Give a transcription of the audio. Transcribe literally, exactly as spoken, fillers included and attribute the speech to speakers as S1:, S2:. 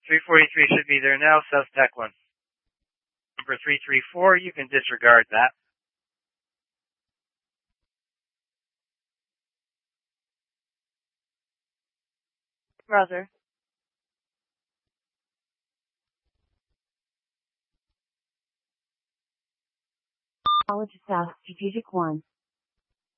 S1: three forty-three should be there now, South Tech one. Number three three four, you can disregard that.
S2: Roger. College South, Strategic one.